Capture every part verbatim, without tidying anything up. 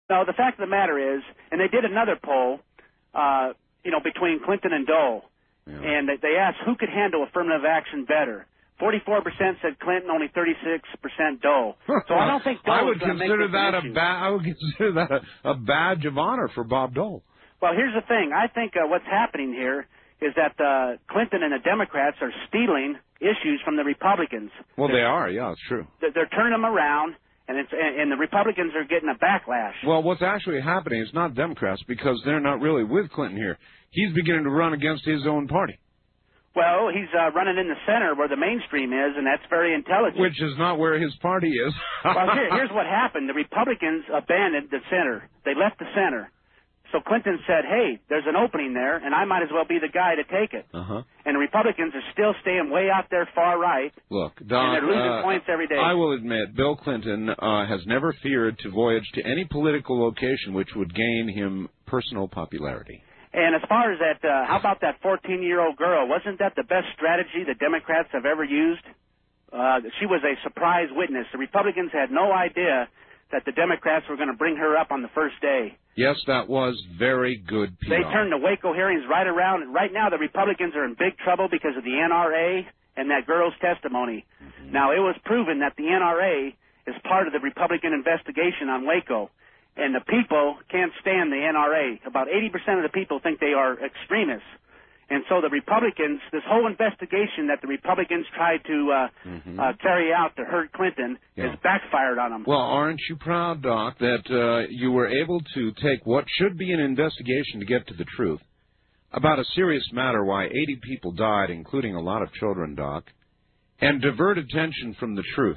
No, the fact of the matter is, and they did another poll, uh, you know, between Clinton and Dole, yeah. and they, they asked who could handle affirmative action better. forty-four percent said Clinton, only thirty-six percent Dole. So I don't think Dole I would is going to make consider this that an a issue. ba- I would consider that a, a badge of honor for Bob Dole. Well, here's the thing. I think uh, what's happening here is that uh, Clinton and the Democrats are stealing issues from the Republicans. Well, they're, they are. Yeah, it's true. They're, they're turning them around, and, it's, and, and the Republicans are getting a backlash. Well, what's actually happening is not Democrats, because they're not really with Clinton here. He's beginning to run against his own party. Well, he's uh, running in the center where the mainstream is, and that's very intelligent. Which is not where his party is. Well, here, here's what happened. The Republicans abandoned the center. They left the center. So Clinton said, hey, there's an opening there, and I might as well be the guy to take it. Uh-huh. And the Republicans are still staying way out there far right. Look, Don, and they're losing uh, points every day. I will admit, Bill Clinton uh, has never feared to voyage to any political location which would gain him personal popularity. And as far as that, uh, how about that fourteen-year-old girl? Wasn't that the best strategy the Democrats have ever used? Uh, she was a surprise witness. The Republicans had no idea that the Democrats were going to bring her up on the first day. Yes, that was very good P R. They turned the Waco hearings right around. Right now, the Republicans are in big trouble because of the N R A and that girl's testimony. Mm-hmm. Now, it was proven that the N R A is part of the Republican investigation on Waco. And the people can't stand the N R A. About eighty percent of the people think they are extremists. And so the Republicans, this whole investigation that the Republicans tried to uh, mm-hmm. uh, carry out to hurt Clinton yeah. has backfired on them. Well, aren't you proud, Doc, that uh, you were able to take what should be an investigation to get to the truth about a serious matter, why eighty people died, including a lot of children, Doc, and divert attention from the truth?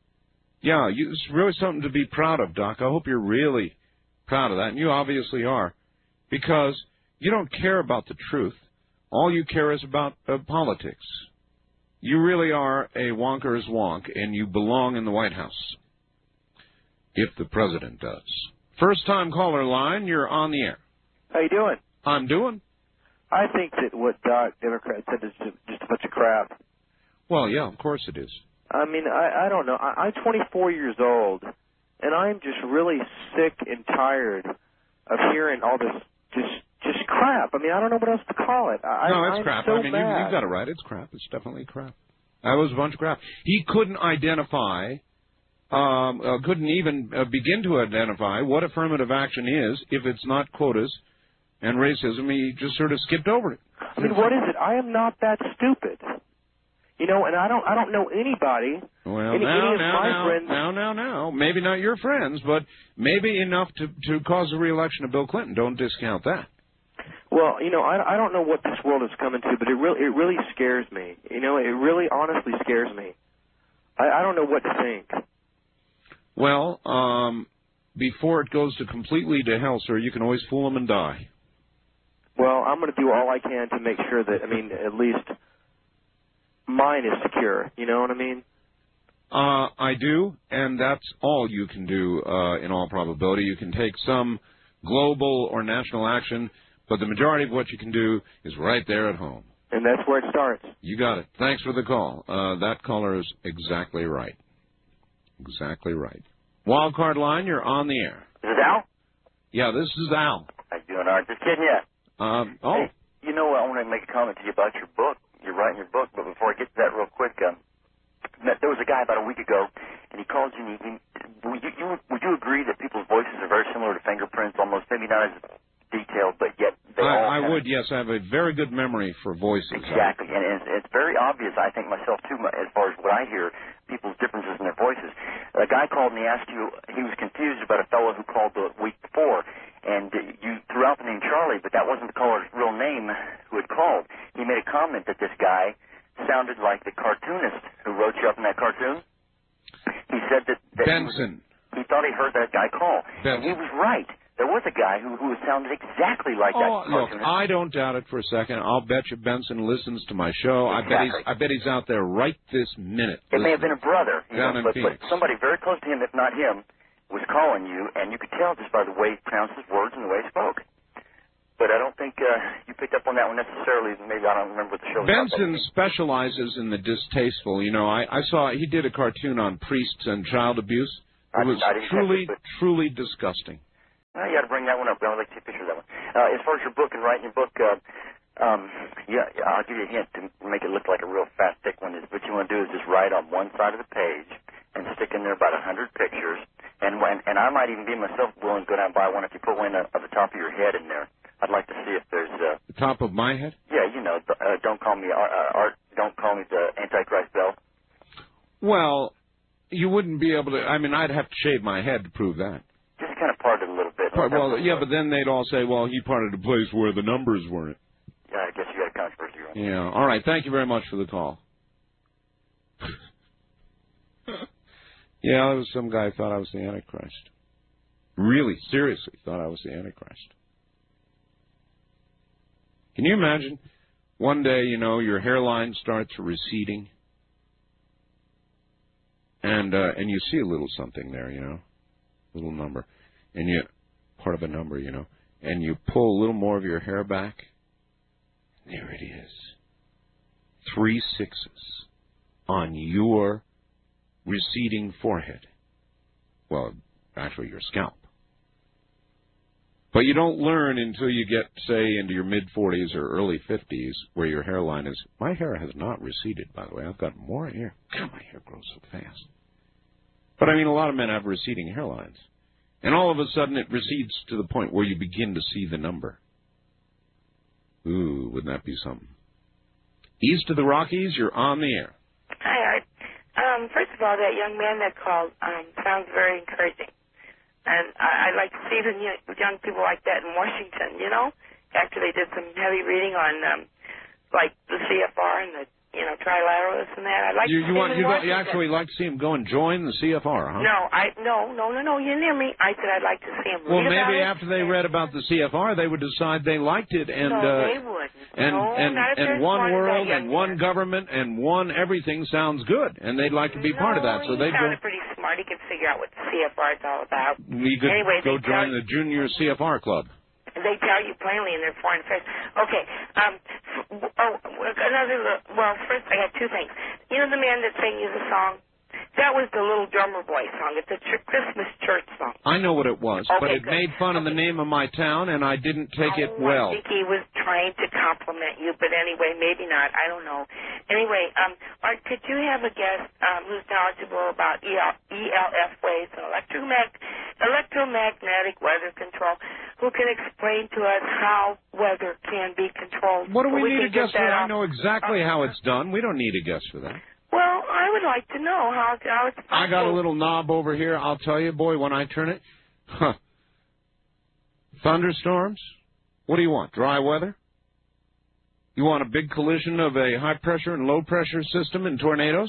Yeah, you, it's really something to be proud of, Doc. I hope you're really proud of that, and you obviously are, because you don't care about the truth. All you care is about uh, politics. You really are a wonker's wonk, and you belong in the White House, if the president does. First-time caller line, you're on the air. How you doing? I'm doing. I think that what Doc, Democrat, said is just a bunch of crap. Well, yeah, of course it is. I mean, I, I don't know. I, I'm twenty-four years old, and I'm just really sick and tired of hearing all this just just crap. I mean, I don't know what else to call it. I, no, it's I'm crap. So I mean, you, mad. you've got it right. It's crap. It's definitely crap. That was a bunch of crap. He couldn't identify, um, uh, couldn't even uh, begin to identify what affirmative action is if it's not quotas and racism. He just sort of skipped over it. I mean, what is it? I am not that stupid. You know, and I don't, I don't know anybody. Well, any, now, any of now, my now, friends. now, now, now. Maybe not your friends, but maybe enough to to cause the re-election of Bill Clinton. Don't discount that. Well, you know, I, I don't know what this world is coming to, but it really, it really scares me. You know, it really, honestly scares me. I, I don't know what to think. Well, um, before it goes to completely to hell, sir, you can always fool them and die. Well, I'm going to do all I can to make sure that, I mean, at least mine is secure. You know what I mean? Uh, I do, and that's all you can do, uh, in all probability. You can take some global or national action, but the majority of what you can do is right there at home. And that's where it starts. You got it. Thanks for the call. Uh, that caller is exactly right. Exactly right. Wildcard line, you're on the air. Is it Al? Yeah, this is Al. How you doing, Art? Just kidding you. Um, oh. Hey, you know, I want to make a comment to you about your book. You're writing your book, but before I get to that real quick, um, there was a guy about a week ago, and he called you, and he, would, you, you, would you agree that people's voices are very similar to fingerprints, almost maybe not as detailed, but yet they I, all I have, would, yes. I have a very good memory for voices. Exactly, and it's, it's very obvious, I think, myself, too, as far as what I hear, people's differences in their voices. A guy called and he asked you, he was confused about a fellow who called the week before, and you threw out the name Charlie, but that wasn't the caller's real name who had called. He made a comment that this guy sounded like the cartoonist who wrote you up in that cartoon. He said that... that Benson. He, was, he thought he heard that guy call. Benson. And he was right. There was a guy who, who sounded exactly like oh, that look, cartoonist. I don't doubt it for a second. I'll bet you Benson listens to my show. Exactly. I bet he's I bet he's out there right this minute. It may have been a brother, you down know, in but, Phoenix. but somebody very close to him, if not him, was calling you, and you could tell just by the way he pronounced his words and the way he spoke. But I don't think uh, you picked up on that one necessarily. Maybe I don't remember what the show was Benson about. specializes in the distasteful. You know, I, I saw he did a cartoon on priests and child abuse. It I, was I didn't truly, catch it, but... truly disgusting. Well, you got to bring that one up. I would like to see a picture of that one. Uh, as far as your book and writing your book, uh, um, yeah, I'll give you a hint to make it look like a real fat, thick one. Is what you want to do is just write on one side of the page and stick in there about a hundred pictures. And when, and I might even be myself willing to go down and buy one if you put one at the top of your head in there. I'd like to see if there's uh, the top of my head. Yeah, you know, uh, don't call me uh, Art. Don't call me the Antichrist Bell. Well, you wouldn't be able to. I mean, I'd have to shave my head to prove that. Just kind of part it a little bit. Part, well, yeah, but then they'd all say, well, he parted a place where the numbers weren't. Yeah, I guess you got a controversy. Right? Yeah. All right. Thank you very much for the call. Yeah, there was some guy who thought I was the Antichrist. Really, seriously thought I was the Antichrist. Can you imagine? One day, you know, your hairline starts receding, and uh, and you see a little something there, you know, little number, and you part of a number, you know, and you pull a little more of your hair back. There it is, three sixes on your receding forehead. Well, actually, your scalp. But you don't learn until you get, say, into your mid-forties or early fifties, where your hairline is... My hair has not receded, by the way. I've got more hair. God, my hair grows so fast. But, I mean, a lot of men have receding hairlines. And all of a sudden it recedes to the point where you begin to see the number. Ooh, wouldn't that be something? East of the Rockies, you're on the air. Hi, Art. Um, first of all, that young man that called um, sounds very encouraging. And I, I'd like to see the young people like that in Washington, you know, after they did some heavy reading on, um, like, the C F R and the, you know, trilateralists and that. I'd like you, to you see want, them in you, Washington. you actually like to see him go and join the C F R, huh? No, I, no, no, no, no, you didn't hear me. I said I'd like to see him Well, read maybe about after it. they read about the C F R, they would decide they liked it, and no, uh, they wouldn't. and no, and not if and they're one smart as world that and young one man. government and one everything sounds good, and they'd like to be no, part of that. So he they sounded go. pretty smart. He could figure out what the C F R is all about. We could anyway, go they join tell the junior C F R club. They tell you plainly in their foreign affairs. Okay. Um, oh, another. Well, first I have two things. You know the man that sang you the song? That was the Little Drummer Boy song. It's a ch- Christmas church song. I know what it was, okay, but it good. made fun okay. of the name of my town, and I didn't take oh, it well. I think he was trying to compliment you, but anyway, maybe not. I don't know. Anyway, um, Art, could you have a guest um, who's knowledgeable about E L F waves and electromag- electromagnetic weather control, who can explain to us how weather can be controlled? What do we, we need a guest for? I know exactly uh, how it's done. We don't need a guest for that. Well, I would like to know how, how it's possible. I got a little knob over here. I'll tell you, boy, when I turn it, huh. Thunderstorms? What do you want, dry weather? You want a big collision of a high-pressure and low-pressure system and tornadoes?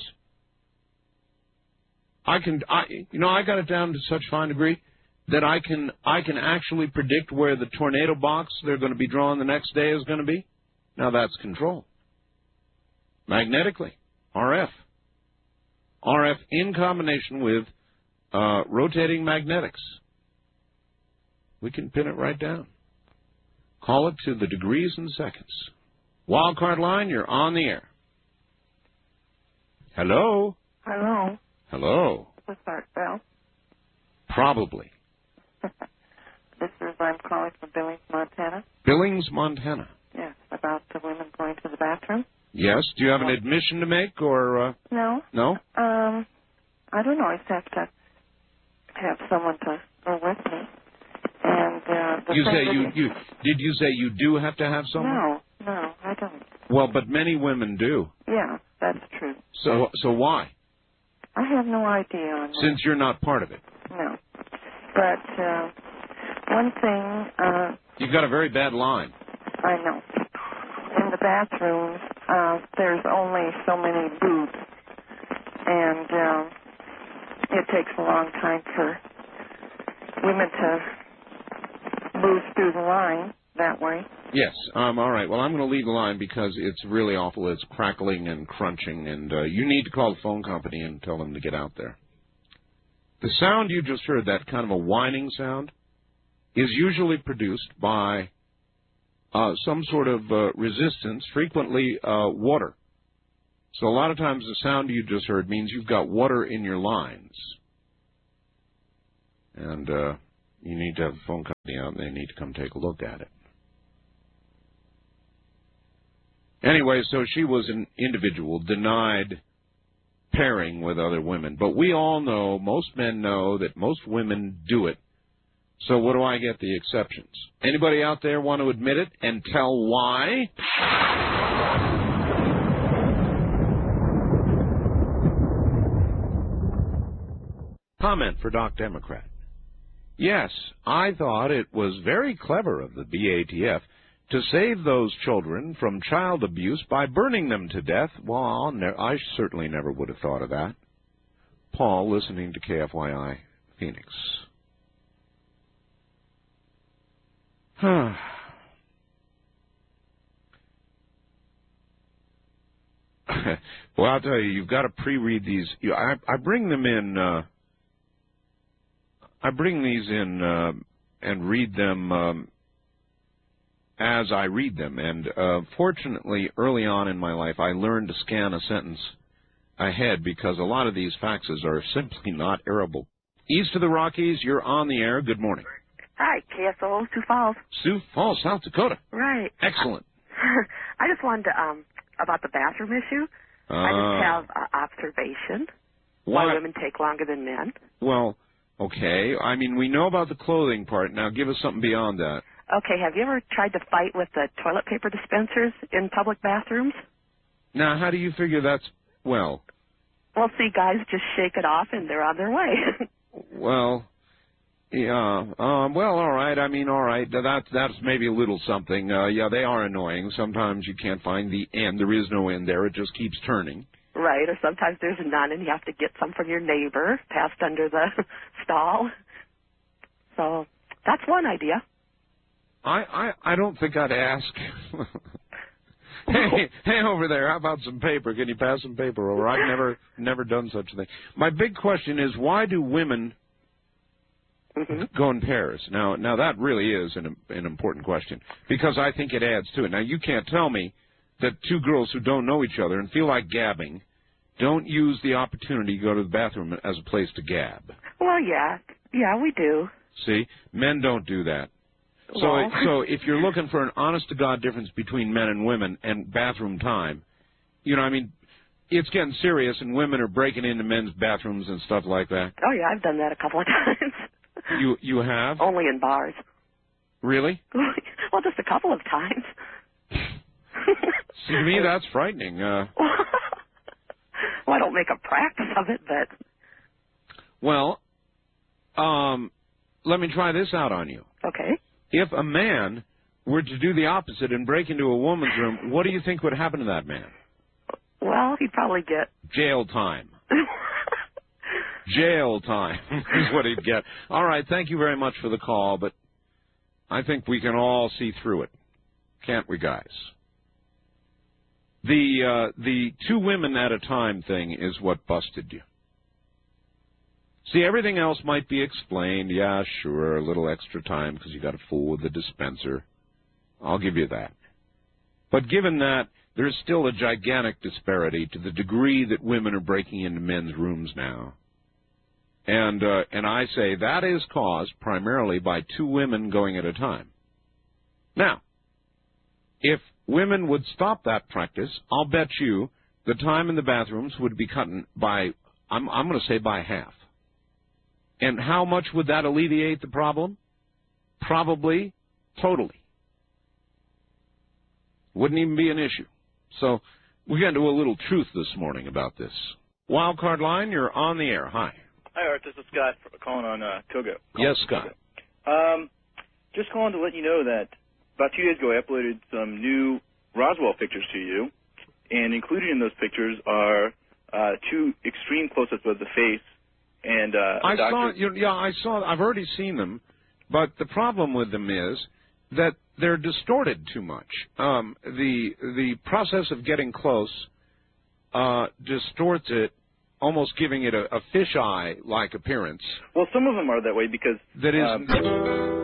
I can, I, you know, I got it down to such fine degree that I can, I can actually predict where the tornado box they're going to be drawing the next day is going to be. Now that's control. Magnetically. R F. R F in combination with uh, rotating magnetics. We can pin it right down. Call it to the degrees and seconds. Wildcard line, you're on the air. Hello? Hello. Hello? This is Art Bell. Probably. This is, I'm calling from Billings, Montana. Billings, Montana. Yes, about the women going to the bathroom. Yes. Do you have an admission to make, or... Uh, no. No? Um, I don't know. I just have to have someone to go with me. And uh, the you thing say that you, is- you... Did you say you do have to have someone? No, no, I don't. Well, but many women do. Yeah, that's true. So, so why? I have no idea on that. Since you're not part of it. No. But uh, one thing... Uh, You've got a very bad line. I know. In the bathrooms, uh, there's only so many boobs, and uh, it takes a long time for women to move through the line that way. Yes. Um, all right. Well, I'm going to leave the line because it's really awful. It's crackling and crunching, and uh, you need to call the phone company and tell them to get out there. The sound you just heard, that kind of a whining sound, is usually produced by uh, some sort of uh, resistance, frequently uh, water. So a lot of times the sound you just heard means you've got water in your lines. And uh, You need to have the phone company out, and they need to come take a look at it. Anyway, so she was an individual denied pairing with other women. But we all know, most men know, that most women do it. So what do I get the exceptions? Anybody out there want to admit it and tell why? Comment for Doc Democrat. Yes, I thought it was very clever of the B A T F to save those children from child abuse by burning them to death. Well, ne- I certainly never would have thought of that. Paul, listening to K F Y I, Phoenix. Well, I'll tell you, you've got to pre-read these. You, I, I bring them in. Uh, I bring these in uh, and read them um, as I read them. And uh, fortunately, early on in my life, I learned to scan a sentence ahead because a lot of these faxes are simply not arable. East of the Rockies, you're on the air. Good morning. Hi, K S O, Sioux Falls. Sioux Falls, South Dakota. Right. Excellent. I just wanted to, um, about the bathroom issue. Uh, I just have uh, observation. Why Why women take longer than men. Well, okay. I mean, we know about the clothing part. Now, give us something beyond that. Okay, have you ever tried to fight with the toilet paper dispensers in public bathrooms? Now, how do you figure that's, well... Well, see, guys just shake it off and they're on their way. Well, yeah, um, well, all right. I mean, all right. That, that's maybe a little something. Uh, yeah, they are annoying. Sometimes you can't find the end. There is no end there. It just keeps turning. Right, or sometimes there's none and you have to get some from your neighbor passed under the stall. So that's one idea. I, I, I don't think I'd ask. Hey, hey, over there, how about some paper? Can you pass some paper over? I've never, never done such a thing. My big question is, why do women mm-hmm. go in pairs? Now, now that really is an, an important question, because I think it adds to it. Now, you can't tell me that two girls who don't know each other and feel like gabbing don't use the opportunity to go to the bathroom as a place to gab. Well, yeah, yeah, we do. See, men don't do that. So, Well. so if you're looking for an honest-to-God difference between men and women and bathroom time, you know, I mean, it's getting serious, and women are breaking into men's bathrooms and stuff like that. Oh, yeah, I've done that a couple of times. You you have? Only in bars. Really? Well, just a couple of times. See, to me, that's frightening. Uh, well, I don't make a practice of it, but... Well, um, let me try this out on you. Okay. If a man were to do the opposite and break into a woman's room, what do you think would happen to that man? Well, he'd probably get... Jail time. Jail time is what he'd get. All right, thank you very much for the call, but I think we can all see through it. Can't we, guys? The, uh, the two women at a time thing is what busted you. See, everything else might be explained. Yeah, sure, a little extra time because you got to fool with the dispenser. I'll give you that. But given that, there's still a gigantic disparity to the degree that women are breaking into men's rooms now. And, uh, and I say that is caused primarily by two women going at a time. Now, if women would stop that practice, I'll bet you the time in the bathrooms would be cut by, I'm, I'm going to say by half. And how much would that alleviate the problem? Probably totally. Wouldn't even be an issue. So we're going to do a little truth this morning about this. Wildcard line, you're on the air. Hi. Hi, Art. This is Scott calling on uh, Togo. Yes, Scott. Um, just calling to let you know that about two days ago I uploaded some new Roswell pictures to you, and included in those pictures are uh, two extreme close-ups of the face. And uh, I doctor... saw, you know, yeah, I saw. I've already seen them, but the problem with them is that they're distorted too much. Um, the the process of getting close uh, distorts it, almost giving it a, a fisheye-like appearance. Well, some of them are that way because that is. Um,